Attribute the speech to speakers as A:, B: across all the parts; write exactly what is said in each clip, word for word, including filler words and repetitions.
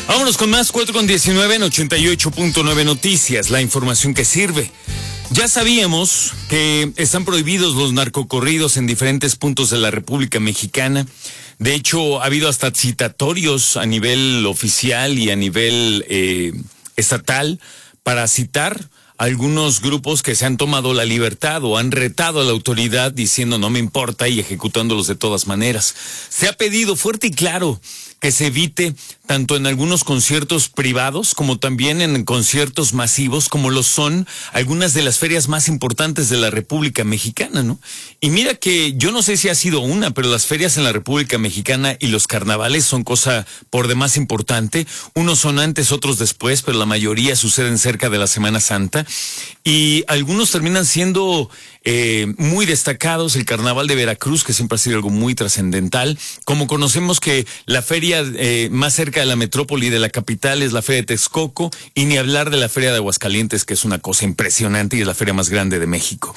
A: Vámonos con más, cuatro con diecinueve en ochenta y ocho punto nueve Noticias, la información que sirve. Ya sabíamos que están prohibidos los narcocorridos en diferentes puntos de la República Mexicana. De hecho, ha habido hasta citatorios a nivel oficial y a nivel eh, estatal para citar algunos grupos que se han tomado la libertad o han retado a la autoridad diciendo no me importa y ejecutándolos de todas maneras. Se ha pedido fuerte y claro que se evite tanto en algunos conciertos privados como también en conciertos masivos como lo son algunas de las ferias más importantes de la República Mexicana, ¿no? Y mira que yo no sé si ha sido una, pero las ferias en la República Mexicana y los carnavales son cosa por demás importante. Unos son antes, otros después, pero la mayoría suceden cerca de la Semana Santa y algunos terminan siendo eh, muy destacados. El Carnaval de Veracruz, que siempre ha sido algo muy trascendental, como conocemos que la feria eh, más cerca de la metrópoli de la capital es la Feria de Texcoco, y ni hablar de la Feria de Aguascalientes, que es una cosa impresionante y es la feria más grande de México.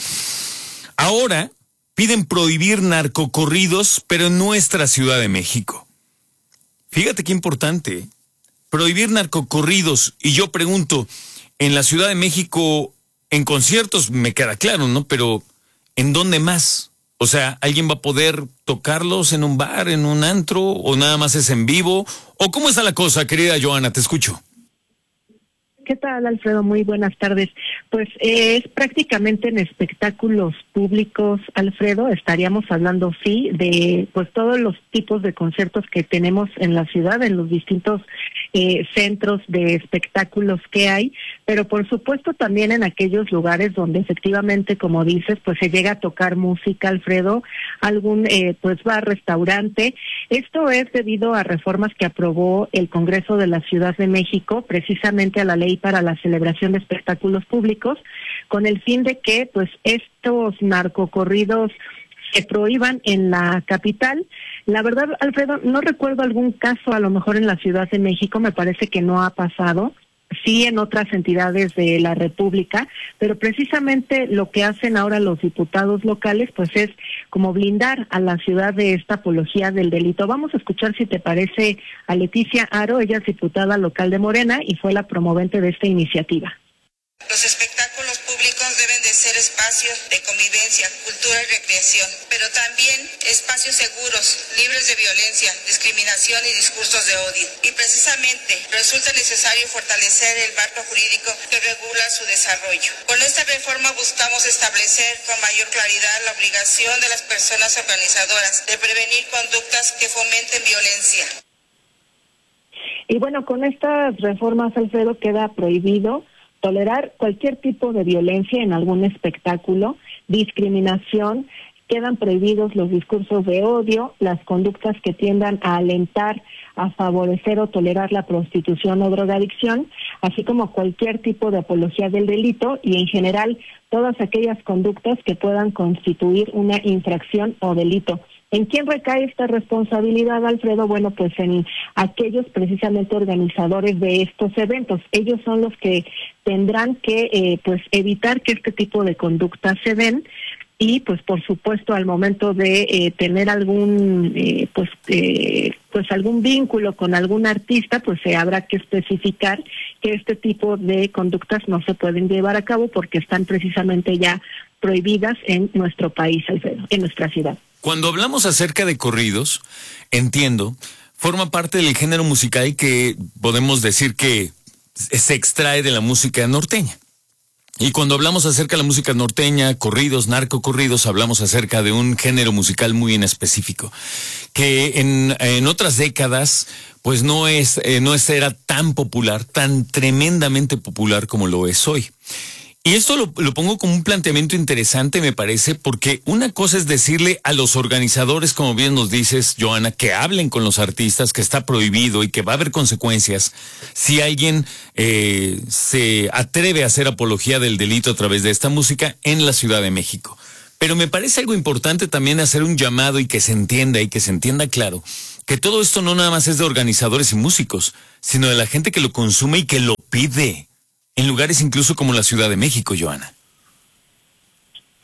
A: Ahora piden prohibir narcocorridos, pero en nuestra Ciudad de México. Fíjate qué importante, prohibir narcocorridos. Y yo pregunto, en la Ciudad de México, en conciertos me queda claro, ¿no? Pero ¿en dónde más? O sea, ¿alguien va a poder tocarlos en un bar, en un antro, o nada más es en vivo? ¿O cómo está la cosa, querida Joana? Te escucho.
B: ¿Qué tal, Alfredo? Muy buenas tardes. Pues eh, es prácticamente en espectáculos públicos, Alfredo. Estaríamos hablando, sí, de pues todos los tipos de conciertos que tenemos en la ciudad, en los distintos eh, centros de espectáculos que hay, pero por supuesto también en aquellos lugares donde efectivamente, como dices, pues se llega a tocar música, Alfredo, algún eh, pues bar, restaurante. Esto es debido a reformas que aprobó el Congreso de la Ciudad de México, precisamente a la ley para la celebración de espectáculos públicos, con el fin de que pues estos narcocorridos se prohíban en la capital. La verdad, Alfredo, no recuerdo algún caso, a lo mejor en la Ciudad de México, me parece que no ha pasado, sí en otras entidades de la República, pero precisamente lo que hacen ahora los diputados locales pues es como blindar a la ciudad de esta apología del delito. Vamos a escuchar, si te parece, a Leticia Aro. Ella es diputada local de Morena y fue la promovente de esta iniciativa.
C: Los espectáculos públicos deben de ser espacios de convivencia, cultura y recreación, pero también espacios seguros, libres de violencia, discriminación y discursos de odio. Y precisamente resulta necesario fortalecer el marco jurídico que regula su desarrollo. Con esta reforma buscamos establecer con mayor claridad la obligación de las personas organizadoras de prevenir conductas que fomenten violencia.
B: Y bueno, con estas reformas, Alfredo, queda prohibido tolerar cualquier tipo de violencia en algún espectáculo, discriminación, quedan prohibidos los discursos de odio, las conductas que tiendan a alentar, a favorecer o tolerar la prostitución o drogadicción, así como cualquier tipo de apología del delito y en general todas aquellas conductas que puedan constituir una infracción o delito. ¿En quién recae esta responsabilidad, Alfredo? Bueno, pues en aquellos precisamente organizadores de estos eventos. Ellos son los que tendrán que eh, pues evitar que este tipo de conductas se den y pues por supuesto al momento de eh, tener algún eh, pues eh, pues algún vínculo con algún artista, pues se habrá que especificar que este tipo de conductas no se pueden llevar a cabo porque están precisamente ya prohibidas en nuestro país, Alfredo, en nuestra ciudad.
A: Cuando hablamos acerca de corridos, entiendo, forma parte del género musical que podemos decir que se extrae de la música norteña. Y cuando hablamos acerca de la música norteña, corridos, narcocorridos, hablamos acerca de un género musical muy en específico, que en, en otras décadas pues no es, eh, no es, era tan popular, tan tremendamente popular como lo es hoy. Y esto lo, lo pongo como un planteamiento interesante, me parece, porque una cosa es decirle a los organizadores, como bien nos dices, Joana, que hablen con los artistas, que está prohibido y que va a haber consecuencias si alguien eh, se atreve a hacer apología del delito a través de esta música en la Ciudad de México. Pero me parece algo importante también hacer un llamado y que se entienda y que se entienda claro que todo esto no nada más es de organizadores y músicos, sino de la gente que lo consume y que lo pide. En lugares incluso como la Ciudad de México, Joana.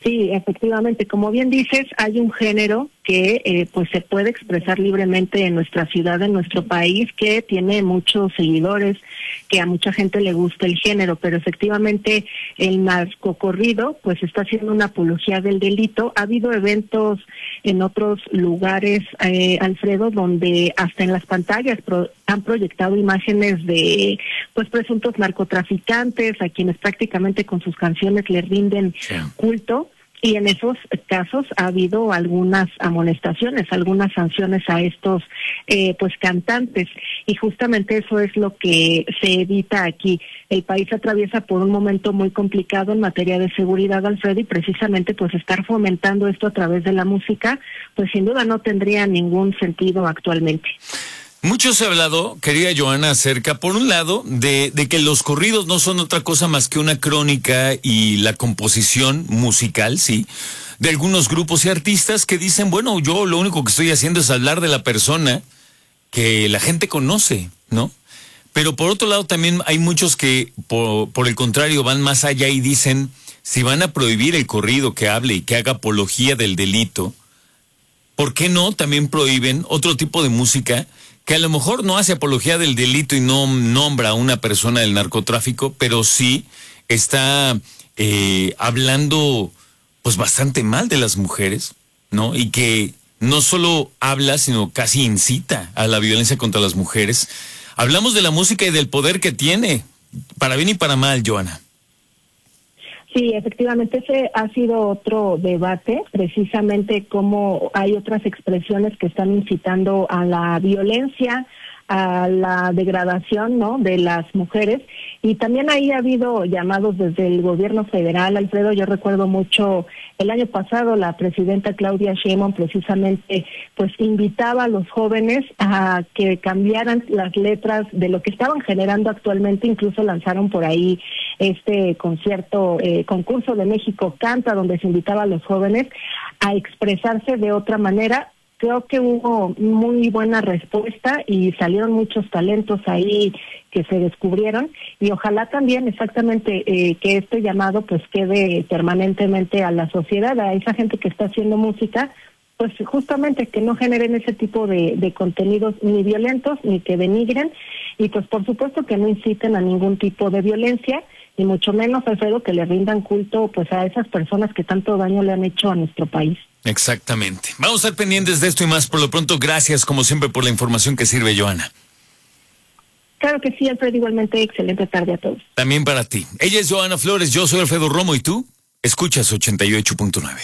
B: Sí, efectivamente, como bien dices, hay un género que eh, pues se puede expresar libremente en nuestra ciudad, en nuestro país, que tiene muchos seguidores, que a mucha gente le gusta el género, pero efectivamente el narcocorrido pues está haciendo una apología del delito. Ha habido eventos en otros lugares, eh, Alfredo, donde hasta en las pantallas pro- han proyectado imágenes de pues presuntos narcotraficantes, a quienes prácticamente con sus canciones le rinden sí. culto. Y en esos casos ha habido algunas amonestaciones, algunas sanciones a estos eh, pues cantantes, y justamente eso es lo que se evita aquí. El país atraviesa por un momento muy complicado en materia de seguridad, Alfredo, y precisamente pues estar fomentando esto a través de la música, pues sin duda no tendría ningún sentido actualmente.
A: Mucho se ha hablado, querida Joana, acerca, por un lado, de, de que los corridos no son otra cosa más que una crónica y la composición musical, sí, de algunos grupos y artistas que dicen, bueno, yo lo único que estoy haciendo es hablar de la persona que la gente conoce, ¿no? Pero por otro lado también hay muchos que, por, por el contrario, van más allá y dicen, si van a prohibir el corrido que hable y que haga apología del delito, ¿por qué no también prohíben otro tipo de música que a lo mejor no hace apología del delito y no nombra a una persona del narcotráfico, pero sí está eh, hablando pues bastante mal de las mujeres, ¿no? Y que no solo habla, sino casi incita a la violencia contra las mujeres? Hablamos de la música y del poder que tiene, para bien y para mal, Joana.
B: Sí, efectivamente, ese ha sido otro debate, precisamente cómo hay otras expresiones que están incitando a la violencia, a la degradación, ¿no?, de las mujeres. Y también ahí ha habido llamados desde el gobierno federal, Alfredo. Yo recuerdo mucho el año pasado la presidenta Claudia Sheinbaum precisamente pues invitaba a los jóvenes a que cambiaran las letras de lo que estaban generando actualmente. Incluso lanzaron por ahí este concierto, eh, concurso de México Canta, donde se invitaba a los jóvenes a expresarse de otra manera. Creo que hubo muy buena respuesta y salieron muchos talentos ahí que se descubrieron, y ojalá también exactamente eh, que este llamado pues quede permanentemente a la sociedad, a esa gente que está haciendo música, pues justamente que no generen ese tipo de, de contenidos ni violentos ni que denigren, y pues por supuesto que no inciten a ningún tipo de violencia, y mucho menos, Alfredo, que le rindan culto pues a esas personas que tanto daño le han hecho a nuestro país.
A: Exactamente. Vamos a estar pendientes de esto y más. Por lo pronto, gracias como siempre por la información que sirve, Joana.
B: Claro que sí, Alfredo, igualmente excelente tarde a todos.
A: También para ti. Ella es Joana Flores, yo soy Alfredo Romo, y tú escuchas ochenta y ocho punto nueve.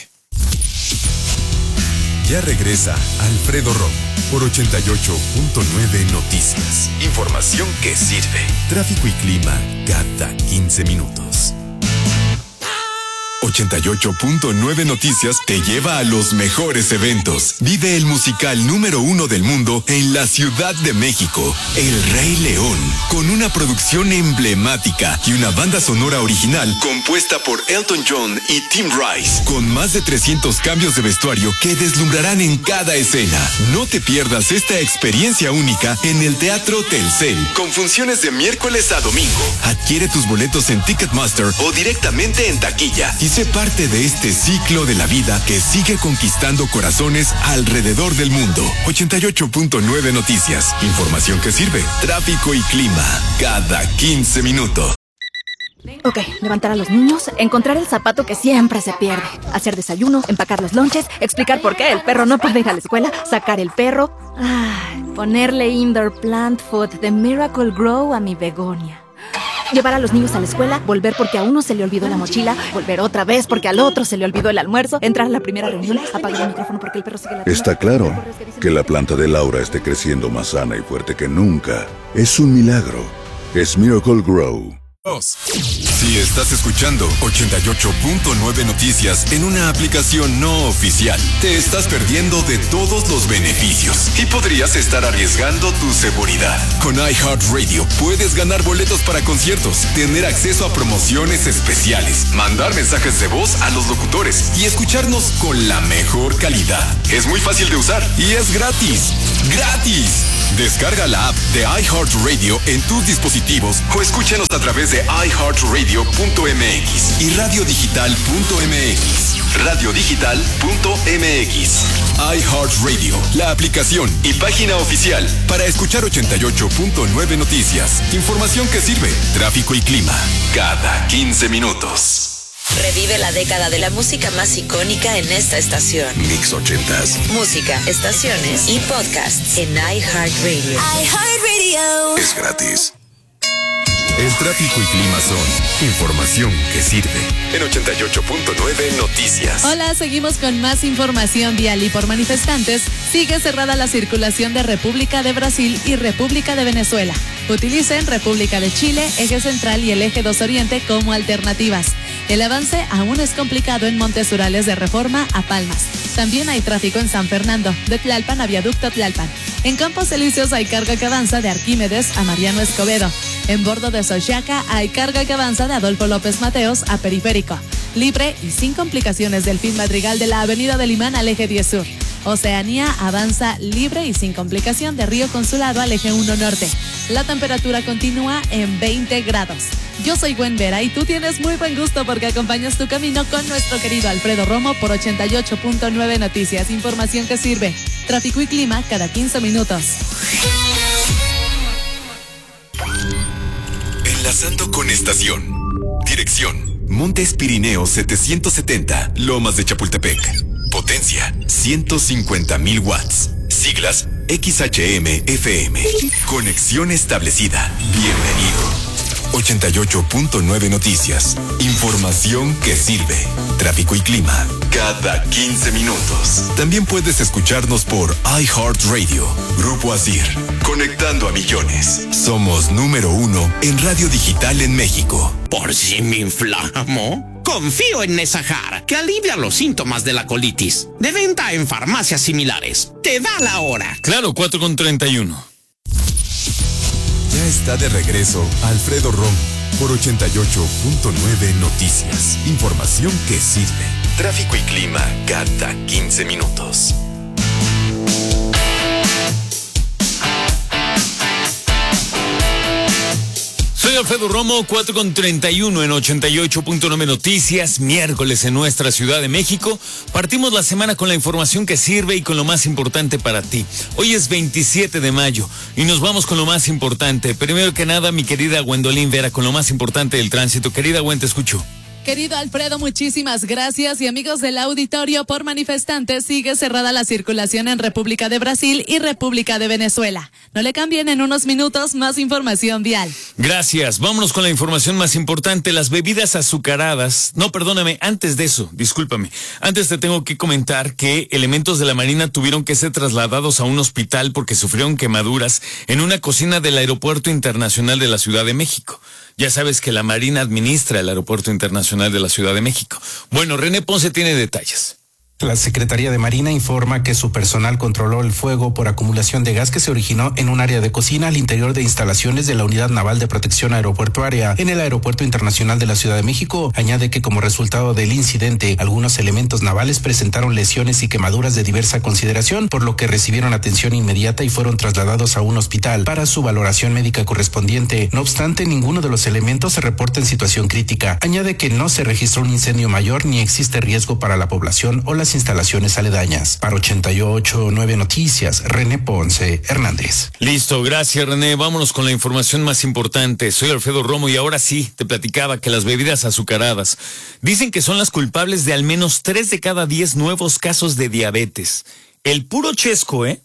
D: Ya regresa Alfredo Romo por ochenta y ocho punto nueve Noticias. Información que sirve. Tráfico y clima cada quince minutos. ochenta y ocho punto nueve Noticias te lleva a los mejores eventos. Vive el musical número uno del mundo en la Ciudad de México, El Rey León, con una producción emblemática y una banda sonora original compuesta por Elton John y Tim Rice, con más de trescientos cambios de vestuario que deslumbrarán en cada escena. No te pierdas esta experiencia única en el Teatro Telcel, con funciones de miércoles a domingo. Adquiere tus boletos en Ticketmaster o directamente en taquilla y sé parte de este ciclo de la vida que sigue conquistando corazones alrededor del mundo. ochenta y ocho punto nueve Noticias. Información que sirve. Tráfico y clima cada quince minutos.
E: Ok, levantar a los niños, encontrar el zapato que siempre se pierde, hacer desayuno, empacar los lonches, explicar por qué el perro no puede ir a la escuela, sacar el perro, ay, ponerle indoor plant food de Miracle Grow a mi begonia. Llevar a los niños a la escuela, volver porque a uno se le olvidó la mochila, volver otra vez porque al otro se le olvidó el almuerzo, entrar a la primera reunión, apagar el micrófono porque el perro sigue latiendo.
F: Está claro que la planta de Laura esté creciendo más sana y fuerte que nunca. Es un milagro. Es Miracle Grow.
D: Si estás escuchando ochenta y ocho punto nueve Noticias en una aplicación no oficial, te estás perdiendo de todos los beneficios y podrías estar arriesgando tu seguridad. Con iHeartRadio puedes ganar boletos para conciertos, tener acceso a promociones especiales, mandar mensajes de voz a los locutores y escucharnos con la mejor calidad. Es muy fácil de usar y es gratis. ¡Gratis! Descarga la app de iHeartRadio en tus dispositivos o escúchanos a través de i heart radio punto m x y radio digital punto m x. radio digital punto m x. iHeartRadio, la aplicación y página oficial para escuchar ochenta y ocho punto nueve Noticias. Información que sirve, tráfico y clima, cada quince minutos.
G: Revive la década de la música más icónica en esta estación.
D: Mix ochentas.
G: Música, estaciones y podcasts en iHeartRadio.
D: iHeartRadio. Es gratis. El tráfico y clima son información que sirve. En ochenta y ocho punto nueve Noticias.
H: Hola, seguimos con más información vial y por manifestantes sigue cerrada la circulación de República de Brasil y República de Venezuela. Utilicen República de Chile, Eje Central y el Eje dos Oriente como alternativas. El avance aún es complicado en Montes Urales de Reforma a Palmas. También hay tráfico en San Fernando, de Tlalpan a Viaducto Tlalpan. En Campos Elíseos hay carga que avanza de Arquímedes a Mariano Escobedo. En Bordo de Xochiaca hay carga que avanza de Adolfo López Mateos a Periférico. Libre y sin complicaciones del Fin Madrigal de la Avenida del Imán al Eje diez Sur. Oceanía avanza libre y sin complicación de Río Consulado al Eje uno Norte. La temperatura continúa en veinte grados. Yo soy Gwen Vera y tú tienes muy buen gusto porque acompañas tu camino con nuestro querido Alfredo Romo por ochenta y ocho punto nueve Noticias. Información que sirve. Tráfico y clima cada quince minutos.
D: Enlazando con estación. Dirección: Montes Pirineos setecientos setenta, Lomas de Chapultepec. Potencia: ciento cincuenta mil watts. Siglas: X H M F M. Conexión establecida. Bienvenido. ochenta y ocho punto nueve Noticias. Información que sirve. Tráfico y clima cada quince minutos. También puedes escucharnos por iHeartRadio. Grupo Asir. Conectando a millones. Somos número uno en radio digital en México.
I: Por si me inflamo, confío en Nesahar, que alivia los síntomas de la colitis. De venta en farmacias similares. Te da la hora.
A: Claro, cuatro con treinta y uno.
D: Ya está de regreso Alfredo Romo por ochenta y ocho punto nueve Noticias. Información que sirve. Tráfico y clima cada quince minutos.
A: Soy Alfredo Romo, cuatro con treinta y uno en ochenta y ocho punto nueve Noticias, miércoles en nuestra Ciudad de México. Partimos la semana con la información que sirve y con lo más importante para ti. Hoy es veintisiete de mayo y nos vamos con lo más importante. Primero que nada, mi querida Gwendolyn Vera, con lo más importante del tránsito. Querida Gwen, te escucho.
H: Querido Alfredo, muchísimas gracias. Y amigos del auditorio, por manifestantes sigue cerrada la circulación en República de Brasil y República de Venezuela. No le cambien, en unos minutos más información vial.
A: Gracias. Vámonos con la información más importante. Las bebidas azucaradas. No, perdóname, antes de eso, discúlpame. Antes te tengo que comentar que elementos de la Marina tuvieron que ser trasladados a un hospital porque sufrieron quemaduras en una cocina del Aeropuerto Internacional de la Ciudad de México. Ya sabes que la Marina administra el Aeropuerto Internacional de la Ciudad de México. Bueno, René Ponce tiene detalles.
J: La Secretaría de Marina informa que su personal controló el fuego por acumulación de gas que se originó en un área de cocina al interior de instalaciones de la Unidad Naval de Protección Aeroportuaria en el Aeropuerto Internacional de la Ciudad de México. Añade que como resultado del incidente, algunos elementos navales presentaron lesiones y quemaduras de diversa consideración, por lo que recibieron atención inmediata y fueron trasladados a un hospital para su valoración médica correspondiente. No obstante, ninguno de los elementos se reporta en situación crítica. Añade que no se registró un incendio mayor ni existe riesgo para la población o las instalaciones aledañas. Para ochenta y ocho punto nueve Noticias, René Ponce Hernández.
A: Listo, gracias René. Vámonos con la información más importante. Soy Alfredo Romo y ahora sí, te platicaba que las bebidas azucaradas dicen que son las culpables de al menos tres de cada diez nuevos casos de diabetes. El puro chesco, ¿eh?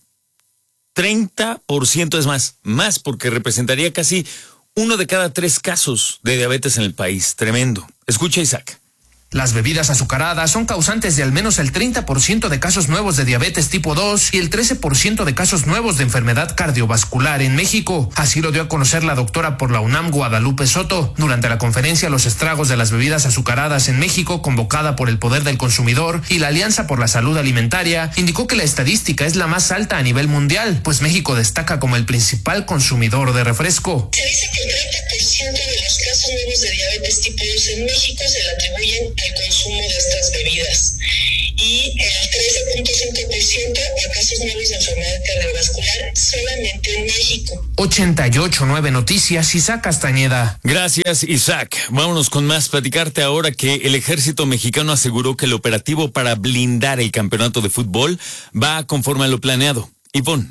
A: treinta por ciento es más, más porque representaría casi uno de cada tres casos de diabetes en el país. Tremendo. Escucha, Isaac.
K: Las bebidas azucaradas son causantes de al menos el treinta por ciento de casos nuevos de diabetes tipo dos y el trece por ciento de casos nuevos de enfermedad cardiovascular en México. Así lo dio a conocer la doctora por la UNAM, Guadalupe Soto, durante la conferencia Los estragos de las bebidas azucaradas en México, convocada por el Poder del Consumidor y la Alianza por la Salud Alimentaria. Indicó que la estadística es la más alta a nivel mundial, pues México destaca como el principal consumidor de refresco.
L: Se dice que el treinta por ciento de los casos nuevos de diabetes tipo dos en México se le atribuyen al consumo de estas bebidas. y el trece punto cinco por ciento a casos nuevos de enfermedad cardiovascular solamente en México.
K: ochenta y ocho punto nueve Noticias, Isaac Castañeda.
A: Gracias, Isaac. Vámonos con más. Platicarte ahora que el ejército mexicano aseguró que el operativo para blindar el campeonato de fútbol va conforme a lo planeado. Ivonne.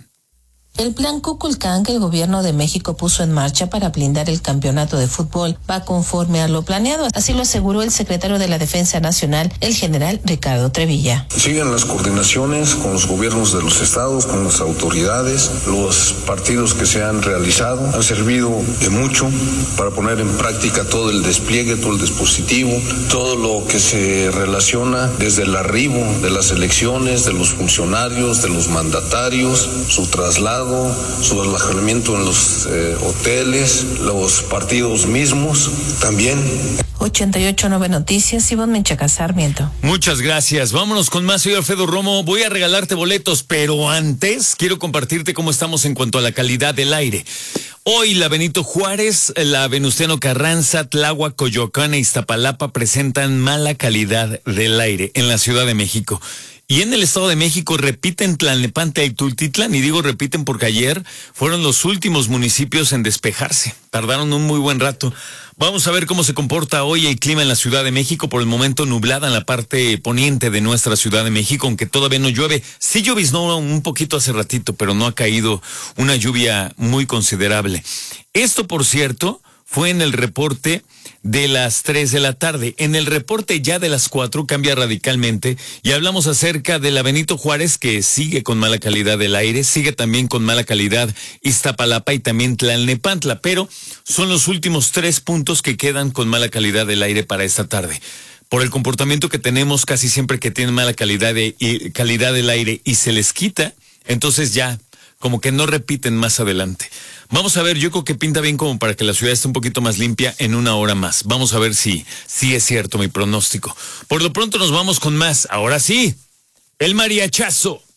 M: El plan Kukulcán que el gobierno de México puso en marcha para blindar el campeonato de fútbol va conforme a lo planeado. Así lo aseguró el secretario de la Defensa Nacional, el general Ricardo Trevilla.
N: Siguen las coordinaciones con los gobiernos de los estados, con las autoridades. Los partidos que se han realizado han servido de mucho para poner en práctica todo el despliegue, todo el dispositivo, todo lo que se relaciona desde el arribo de las elecciones, de los funcionarios, de los mandatarios, su traslado, su alojamiento en los eh, hoteles, los partidos mismos también.
M: ochenta y ocho punto nueve Noticias, Ivonne Menchaca Sarmiento.
A: Muchas gracias. Vámonos con más. Soy Alfredo Romo. Voy a regalarte boletos, pero antes quiero compartirte cómo estamos en cuanto a la calidad del aire. Hoy la Benito Juárez, la Venustiano Carranza, Tláhuac, Coyoacán e Iztapalapa presentan mala calidad del aire en la Ciudad de México. Y en el Estado de México repiten Tlalnepantla y Tultitlán, y digo repiten porque ayer fueron los últimos municipios en despejarse. Tardaron un muy buen rato. Vamos a ver cómo se comporta hoy el clima en la Ciudad de México. Por el momento nublada en la parte poniente de nuestra Ciudad de México, aunque todavía no llueve. Sí lloviznó un poquito hace ratito, pero no ha caído una lluvia muy considerable. Esto, por cierto, fue en el reporte de las tres de la tarde. En el reporte ya de las cuatro cambia radicalmente y hablamos acerca de la Benito Juárez, que sigue con mala calidad del aire, sigue también con mala calidad Iztapalapa y también Tlalnepantla, pero son los últimos tres puntos que quedan con mala calidad del aire para esta tarde. Por el comportamiento que tenemos casi siempre que tienen mala calidad de y calidad del aire y se les quita, entonces ya como que no repiten más adelante. Vamos a ver, yo creo que pinta bien como para que la ciudad esté un poquito más limpia en una hora más. Vamos a ver si, si es cierto mi pronóstico. Por lo pronto nos vamos con más. Ahora sí, el mariachazo.